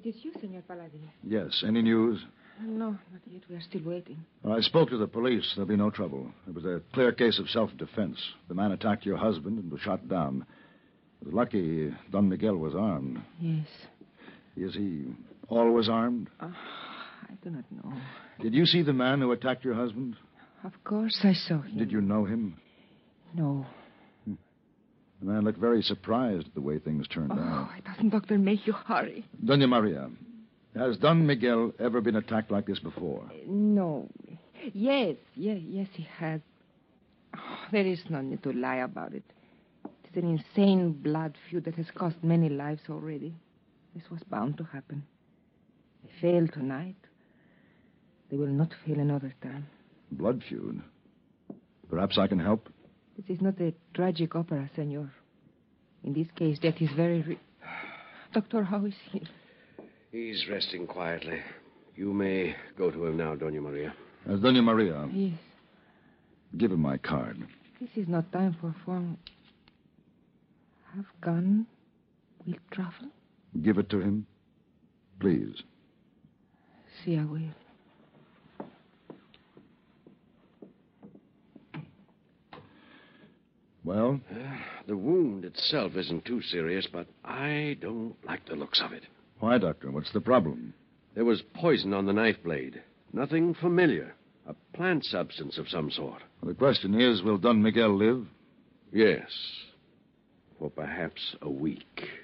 It is you, Senor Paladino. Yes. Any news? No, not yet. We are still waiting. I spoke to the police. There'll be no trouble. It was a clear case of self-defense. The man attacked your husband and was shot down. It was lucky Don Miguel was armed. Yes. Is he always armed? I do not know. Did you see the man who attacked your husband? Of course I saw him. Did you know him? No. The man looked very surprised at the way things turned out. Why doesn't Doctor make you hurry? Doña Maria, has Don Miguel ever been attacked like this before? No. Yes, he has. There is no need to lie about it. It's an insane blood feud that has cost many lives already. This was bound to happen. They failed tonight. They will not fail another time. Blood feud? Perhaps I can help? This is not a tragic opera, senor. In this case, death is very Doctor, how is he? He's resting quietly. You may go to him now, Doña Maria. Doña Maria. Yes. Give him my card. This is not time for form. Have gone. Will travel. Give it to him. Please. See, I will. Well? The wound itself isn't too serious, but I don't like the looks of it. Why, Doctor? What's the problem? There was poison on the knife blade. Nothing familiar. A plant substance of some sort. Well, the question is, will Don Miguel live? Yes. For perhaps a week.